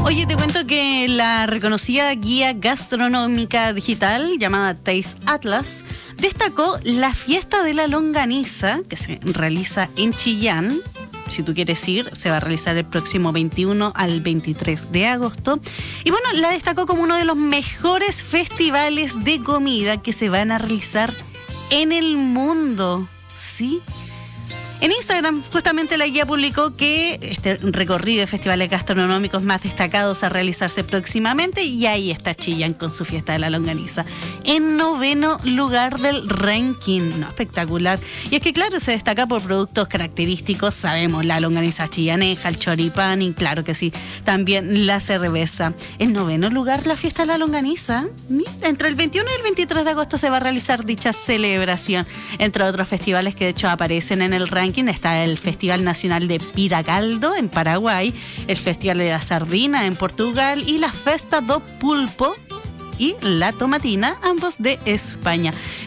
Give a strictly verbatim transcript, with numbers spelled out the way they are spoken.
Oye, te cuento que la reconocida guía gastronómica digital llamada Taste Atlas destacó la fiesta de la longaniza que se realiza en Chillán. Si tú quieres ir, se va a realizar el próximo veintiuno al veintitrés de agosto. Y bueno, la destacó como uno de los mejores festivales de comida que se van a realizar en el mundo. ¿Sí? En Instagram, justamente la guía publicó que este recorrido de festivales gastronómicos más destacados a realizarse próximamente, y ahí está Chillán con su fiesta de la longaniza, en noveno lugar del ranking. No, espectacular. Y es que claro, se destaca por productos característicos, sabemos, la longaniza chillaneja, el choripán y claro que sí, también la cerveza. En noveno lugar, la fiesta de la longaniza. Entre el veintiuno y el veintitrés de agosto se va a realizar dicha celebración, entre otros festivales que de hecho aparecen en el ranking. Está el Festival Nacional de Piracaldo en Paraguay, el Festival de la Sardina en Portugal y la Festa do Pulpo y la Tomatina, ambos de España.